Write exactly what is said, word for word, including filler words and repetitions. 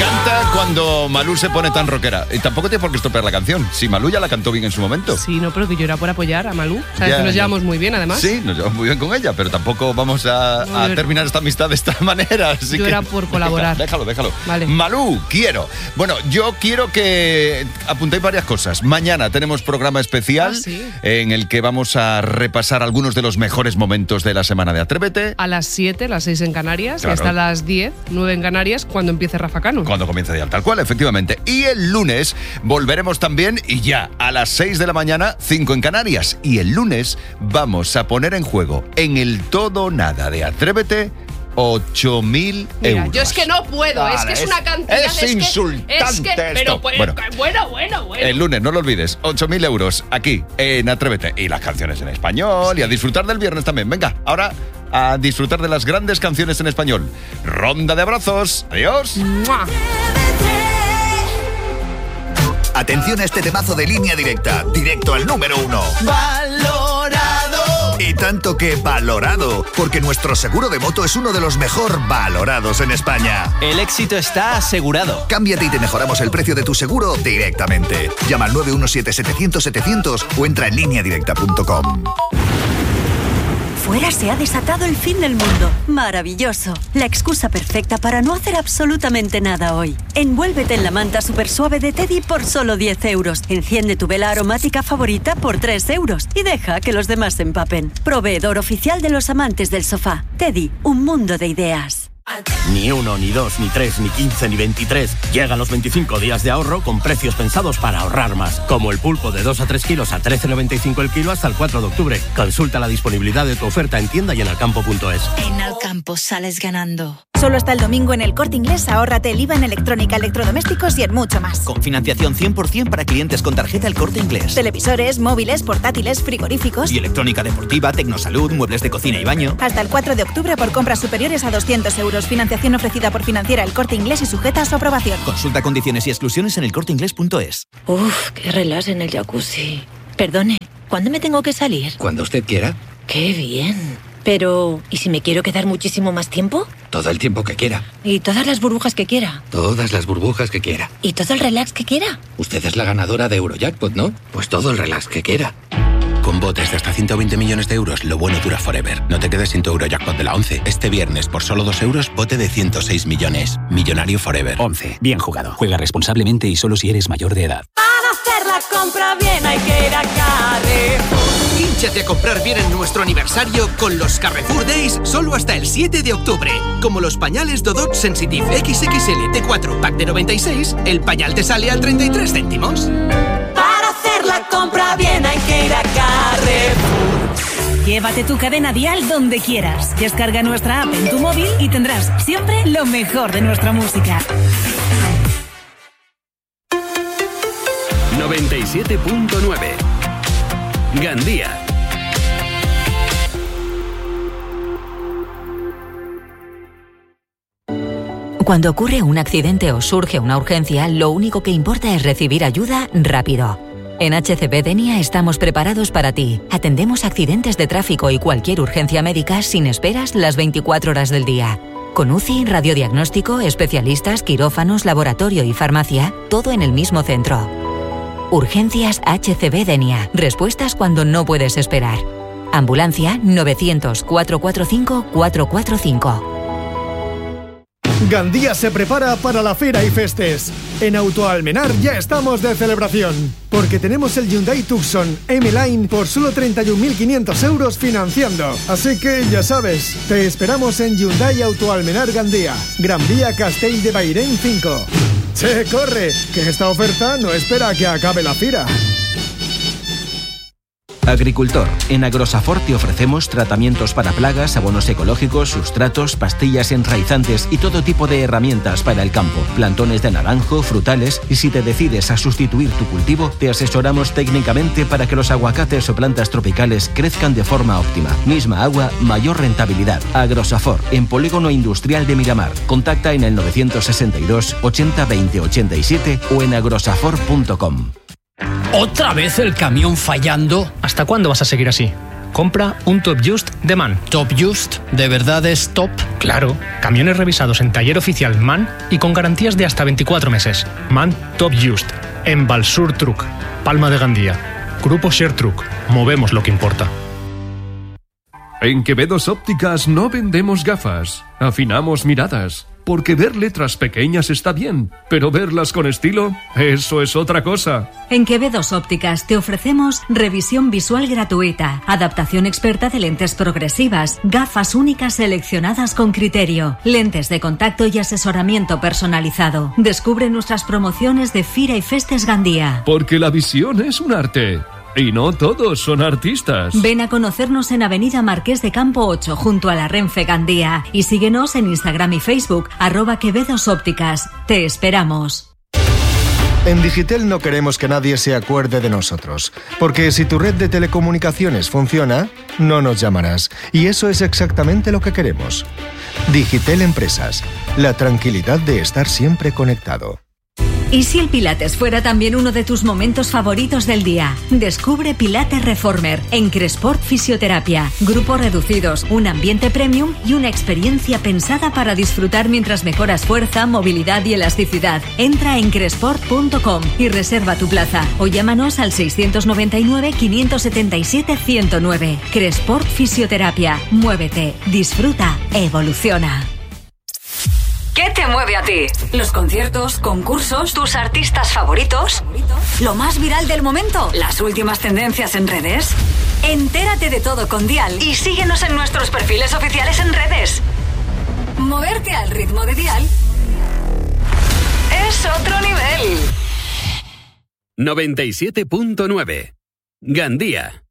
encanta cuando Malú se pone tan rockera. Y tampoco tiene por qué estropear la canción. Si Malú ya la cantó bien en su momento. Sí, no, pero que yo era por apoyar a Malú. Sabes Ya, que nos ya. llevamos muy bien, además. Sí, nos llevamos muy bien con ella, pero tampoco vamos a, No, a yo- terminar esta amistad de esta manera. Así Yo que, era por colaborar. Venga, déjalo, déjalo. Vale. Malú, quiero. Bueno, yo quiero que apuntéis varias cosas. Mañana tenemos programa especial Ah, sí. en el que vamos a repasar algunos de los mejores momentos de la semana de Atrévete. A las siete, las seis en Canarias, Claro. y hasta las diez, nueve en Canarias, cuando empiece Rafa Cano. Cuando comience ya, tal cual, efectivamente. Y el lunes volveremos también, y ya a las seis de la mañana, cinco en Canarias. Y el lunes vamos a poner en juego, en el todo o nada de Atrévete, ocho mil Mira, euros. yo es que no puedo, es Vale, que es es- una cantidad. es que- insultante es que, pero, esto. pues, Bueno. bueno, bueno, bueno. El lunes, no lo olvides, ocho mil euros aquí en Atrévete. Y las canciones en español, y a disfrutar del viernes también. Venga, ahora a disfrutar de las grandes canciones en español. Ronda de abrazos. Adiós. ¡Mua! Atención a este temazo de Línea Directa, directo al número uno. ¡Valorado! Y tanto que valorado, porque nuestro seguro de moto es uno de los mejor valorados en España. El éxito está asegurado. Cámbiate y te mejoramos el precio de tu seguro directamente. Llama al nueve uno siete, setecientos, setecientos o entra en línea directa punto com. Fuera se ha desatado el fin del mundo. Maravilloso. La excusa perfecta para no hacer absolutamente nada hoy. Envuélvete en la manta super suave de Teddy por solo diez euros. Enciende tu vela aromática favorita por tres euros. Y deja que los demás se empapen. Proveedor oficial de los amantes del sofá. Teddy, un mundo de ideas. Ni uno, ni dos, ni tres, ni quince, ni veintitrés. Llegan los veinticinco días de ahorro con precios pensados para ahorrar más. Como el pulpo de dos a tres kilos a trece noventa y cinco el kilo hasta el cuatro de octubre. Consulta la disponibilidad de tu oferta en tienda y en alcampo punto es. En Alcampo sales ganando. Solo hasta el domingo en el Corte Inglés, ahórrate el I V A en electrónica, electrodomésticos y en mucho más. Con financiación cien por ciento para clientes con tarjeta El Corte Inglés. Televisores, móviles, portátiles, frigoríficos. Y electrónica deportiva, tecnosalud, muebles de cocina y baño. Hasta el cuatro de octubre por compras superiores a doscientos euros. Financiación ofrecida por Financiera El Corte Inglés y sujeta a su aprobación. Consulta condiciones y exclusiones en el corte inglés punto es. Uf, qué relax en el jacuzzi. Perdone, ¿cuándo me tengo que salir? Cuando usted quiera, Qué bien. Pero, ¿y si me quiero quedar muchísimo más tiempo? todo el tiempo que quiera, ¿Y todas las burbujas que quiera? todas las burbujas que quiera. ¿Y todo el relax que quiera? Usted es la ganadora de Eurojackpot, ¿no? Pues todo el relax que quiera. Con botes de hasta ciento veinte millones de euros, lo bueno dura forever. No te quedes sin tu Eurojackpot de la once. Este viernes, por solo dos euros, bote de ciento seis millones. Millonario forever. once. Bien jugado. Juega responsablemente y solo si eres mayor de edad. Para hacer la compra bien hay que ir a Carrefour. Hínchate a comprar bien en nuestro aniversario con los Carrefour Days solo hasta el siete de octubre. Como los pañales Dodot Sensitive equis equis ele T cuatro pack de noventa y seis, el pañal te sale a treinta y tres céntimos. Para hacer la compra bien hay que ir a Carrefour. Llévate tu cadena Dial donde quieras. Descarga nuestra app en tu móvil y tendrás siempre lo mejor de nuestra música. noventa y siete punto nueve. Gandía. Cuando ocurre un accidente o surge una urgencia, lo único que importa es recibir ayuda rápido. En H C B Denia estamos preparados para ti. Atendemos accidentes de tráfico y cualquier urgencia médica sin esperas las veinticuatro horas del día. Con U C I, radiodiagnóstico, especialistas, quirófanos, laboratorio y farmacia, todo en el mismo centro. Urgencias H C B Denia. Respuestas cuando no puedes esperar. Ambulancia novecientos, cuatrocientos cuarenta y cinco, cuatrocientos cuarenta y cinco. Gandía se prepara para la Fira y Festes. En Autoalmenar ya estamos de celebración, porque tenemos el Hyundai Tucson M-Line por solo treinta y un mil quinientos euros financiando. Así que ya sabes, te esperamos en Hyundai Autoalmenar Gandía, Gran Vía Castell de Bairén cinco. ¡Che, corre! Que esta oferta no espera a que acabe la fira. Agricultor, en Agrosafor te ofrecemos tratamientos para plagas, abonos ecológicos, sustratos, pastillas enraizantes y todo tipo de herramientas para el campo, plantones de naranjo, frutales, y si te decides a sustituir tu cultivo, te asesoramos técnicamente para que los aguacates o plantas tropicales crezcan de forma óptima. Misma agua, mayor rentabilidad. Agrosafor, en Polígono Industrial de Miramar. Contacta en el novecientos sesenta y dos, ochenta, veinte, ochenta y siete o en agrosafor punto com. ¿Otra vez el camión fallando? ¿Hasta cuándo vas a seguir así? Compra un Top Just de MAN. ¿Top Just? ¿De verdad es top? Claro, camiones revisados en taller oficial MAN y con garantías de hasta veinticuatro meses. MAN Top Just, en Balsur Truck, Palma de Gandía. Grupo Share Truck, movemos lo que importa. En Quevedos Ópticas no vendemos gafas, afinamos miradas. Porque ver letras pequeñas está bien, pero verlas con estilo, eso es otra cosa. En Quevedos Ópticas te ofrecemos revisión visual gratuita, adaptación experta de lentes progresivas, gafas únicas seleccionadas con criterio, lentes de contacto y asesoramiento personalizado. Descubre nuestras promociones de Fira y Festes Gandía. Porque la visión es un arte. Y no todos son artistas. Ven a conocernos en Avenida Marqués de Campo ocho, junto a la Renfe Gandía. Y síguenos en Instagram y Facebook, arroba Quevedos Ópticas. Te esperamos. En Digitel no queremos que nadie se acuerde de nosotros, porque si tu red de telecomunicaciones funciona, no nos llamarás. Y eso es exactamente lo que queremos. Digitel Empresas, la tranquilidad de estar siempre conectado. ¿Y si el Pilates fuera también uno de tus momentos favoritos del día? Descubre Pilates Reformer en Cresport Fisioterapia. Grupos reducidos, un ambiente premium y una experiencia pensada para disfrutar mientras mejoras fuerza, movilidad y elasticidad. Entra en cresport punto com y reserva tu plaza o llámanos al seiscientos noventa y nueve, quinientos setenta y siete, ciento nueve. Cresport Fisioterapia. Muévete, disfruta, evoluciona. ¿Qué te mueve a ti? ¿Los conciertos, concursos, tus artistas favoritos? ¿Lo más viral del momento? ¿Las últimas tendencias en redes? Entérate de todo con Dial y síguenos en nuestros perfiles oficiales en redes. Moverte al ritmo de Dial es otro nivel. noventa y siete punto nueve Gandía.